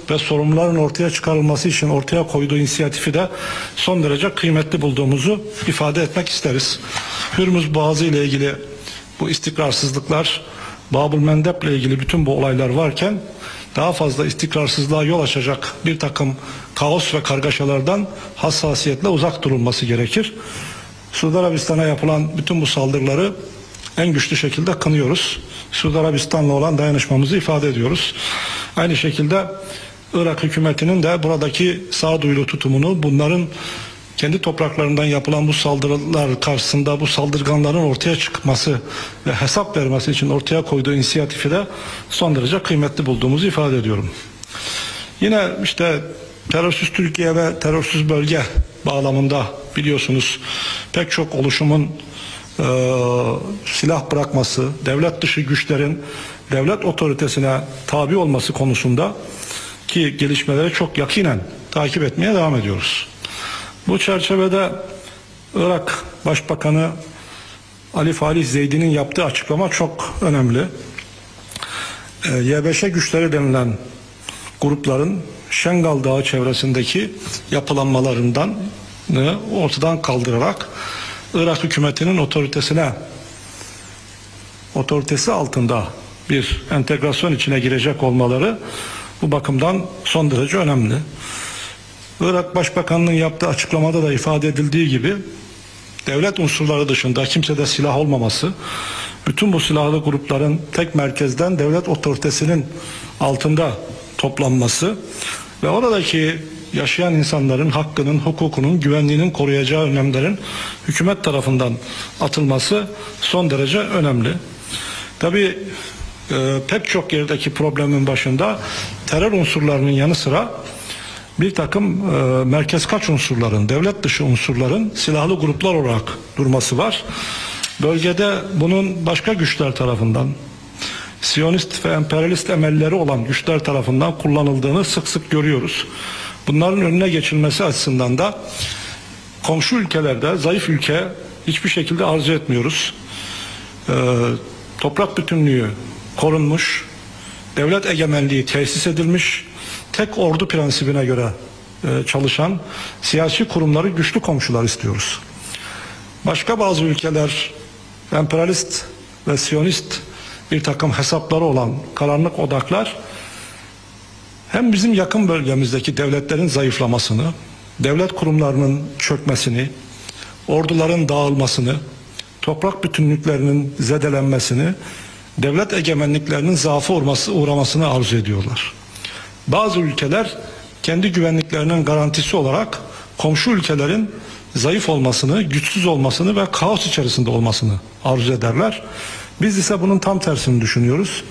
ve sorumluların ortaya çıkarılması için ortaya koyduğu inisiyatifi de son derece kıymetli bulduğumuzu ifade etmek isteriz. Hürmüz Boğazı ile ilgili bu istikrarsızlıklar, Babül Mendeb ile ilgili bütün bu olaylar varken daha fazla istikrarsızlığa yol açacak bir takım kaos ve kargaşalardan hassasiyetle uzak durulması gerekir. Suudi Arabistan'a yapılan bütün bu saldırıları en güçlü şekilde kınıyoruz. Suudi Arabistan'la olan dayanışmamızı ifade ediyoruz. Aynı şekilde Irak hükümetinin de buradaki sağduyulu tutumunu, bunların kendi topraklarından yapılan bu saldırılar karşısında bu saldırganların ortaya çıkması ve hesap vermesi için ortaya koyduğu inisiyatifi de son derece kıymetli bulduğumuzu ifade ediyorum. Yine işte terörsüz Türkiye ve terörsüz bölge bağlamında biliyorsunuz pek çok oluşumun silah bırakması, devlet dışı güçlerin devlet otoritesine tabi olması konusunda ki gelişmeleri çok yakinen takip etmeye devam ediyoruz. Bu çerçevede Irak Başbakanı Ali Falih Zeydi'nin yaptığı açıklama çok önemli. YBŞ güçleri denilen grupların Şengal Dağı çevresindeki yapılanmalarından ortadan kaldırarak Irak hükümetinin otoritesi altında bir entegrasyon içine girecek olmaları bu bakımdan son derece önemli. Irak Başbakanı'nın yaptığı açıklamada da ifade edildiği gibi devlet unsurları dışında kimsede silah olmaması, bütün bu silahlı grupların tek merkezden devlet otoritesinin altında toplanması ve oradaki yaşayan insanların hakkının, hukukunun, güvenliğinin koruyacağı önlemlerin hükümet tarafından atılması son derece önemli. Tabii pek çok yerdeki problemin başında terör unsurlarının yanı sıra bir takım merkez kaç unsurların, devlet dışı unsurların silahlı gruplar olarak durması var. Bölgede bunun başka güçler tarafından, Siyonist ve emperyalist emelleri olan güçler tarafından kullanıldığını sık sık görüyoruz. Bunların önüne geçilmesi açısından da komşu ülkelerde zayıf ülke hiçbir şekilde arzu etmiyoruz. Toprak bütünlüğü korunmuş, devlet egemenliği tesis edilmiş, tek ordu prensibine göre çalışan siyasi kurumları güçlü komşular istiyoruz. Başka bazı ülkeler emperyalist ve siyonist bir takım hesapları olan karanlık odaklar hem bizim yakın bölgemizdeki devletlerin zayıflamasını, devlet kurumlarının çökmesini, orduların dağılmasını, toprak bütünlüklerinin zedelenmesini, devlet egemenliklerinin zaafa uğramasını arzu ediyorlar. Bazı ülkeler kendi güvenliklerinin garantisi olarak komşu ülkelerin zayıf olmasını, güçsüz olmasını ve kaos içerisinde olmasını arzu ederler. Biz ise bunun tam tersini düşünüyoruz.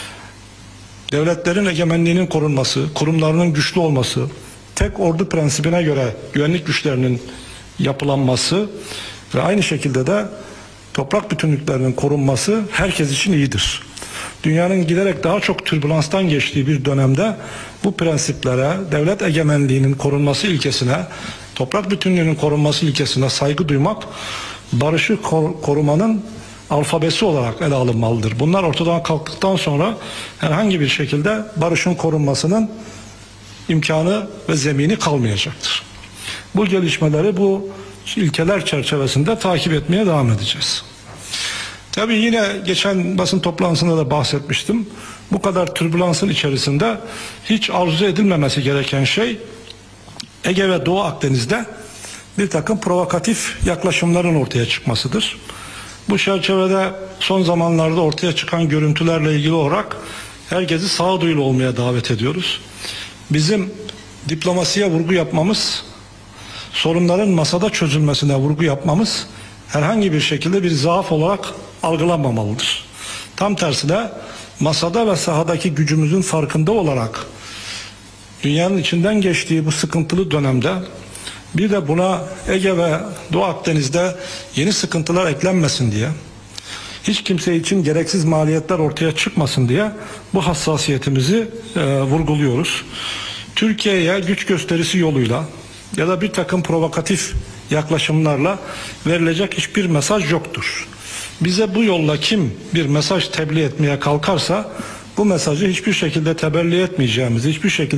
Devletlerin egemenliğinin korunması, kurumlarının güçlü olması, tek ordu prensibine göre güvenlik güçlerinin yapılanması ve aynı şekilde de toprak bütünlüklerinin korunması herkes için iyidir. Dünyanın giderek daha çok türbülanstan geçtiği bir dönemde bu prensiplere, devlet egemenliğinin korunması ilkesine, toprak bütünlüğünün korunması ilkesine saygı duymak, barışı korumanın alfabesi olarak ele alınmalıdır. Bunlar ortadan kalktıktan sonra herhangi bir şekilde barışın korunmasının imkanı ve zemini kalmayacaktır. Bu gelişmeleri bu ilkeler çerçevesinde takip etmeye devam edeceğiz. Tabii yine geçen basın toplantısında da bahsetmiştim. Bu kadar türbülansın içerisinde hiç arzu edilmemesi gereken şey Ege ve Doğu Akdeniz'de bir takım provokatif yaklaşımların ortaya çıkmasıdır. Bu çerçevede son zamanlarda ortaya çıkan görüntülerle ilgili olarak herkesi sağduyulu olmaya davet ediyoruz. Bizim diplomasiye vurgu yapmamız, sorunların masada çözülmesine vurgu yapmamız herhangi bir şekilde bir zaaf olarak algılanmamalıdır. Tam tersine masada ve sahadaki gücümüzün farkında olarak dünyanın içinden geçtiği bu sıkıntılı dönemde bir de buna Ege ve Doğu Akdeniz'de yeni sıkıntılar eklenmesin diye, hiç kimse için gereksiz maliyetler ortaya çıkmasın diye bu hassasiyetimizi vurguluyoruz. Türkiye'ye güç gösterisi yoluyla ya da bir takım provokatif yaklaşımlarla verilecek hiçbir mesaj yoktur. Bize bu yolla kim bir mesaj tebliğ etmeye kalkarsa bu mesajı hiçbir şekilde teberli etmeyeceğimizi, hiçbir şekilde